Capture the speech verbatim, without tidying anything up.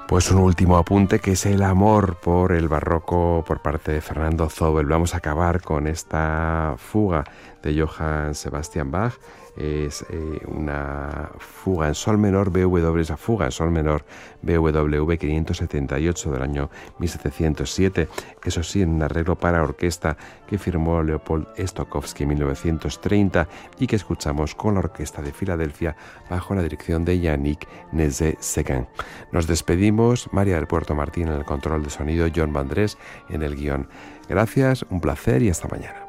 Pues un último apunte, que es el amor por el barroco por parte de Fernando Zobel. Vamos a acabar con esta fuga de Johann Sebastian Bach. Es eh, una fuga en sol menor B W, esa fuga en sol menor B W quinientos setenta y ocho del año mil setecientos siete, eso sí, en un arreglo para orquesta que firmó Leopold Stokowski en mil novecientos treinta y que escuchamos con la Orquesta de Filadelfia bajo la dirección de Yannick Nézet-Séguin. Nos despedimos, María del Puerto Martín en el control de sonido, John Vandrés en el guión. Gracias, un placer y hasta mañana.